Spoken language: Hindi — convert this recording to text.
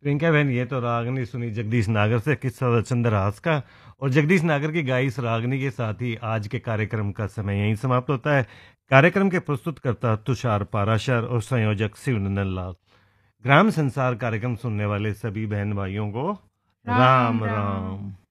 प्रियंका बहन, ये तो रागनी सुनी जगदीश नागर से, किस्सा चंद्रहास का। और जगदीश नागर की गाई इस रागनी के साथ ही आज के कार्यक्रम का समय यहीं समाप्त होता है। कार्यक्रम के प्रस्तुतकर्ता तुषार पाराशर और संयोजक शिवनंदन लाल। ग्राम संसार कार्यक्रम सुनने वाले सभी बहन भाइयों को राम राम राम। राम।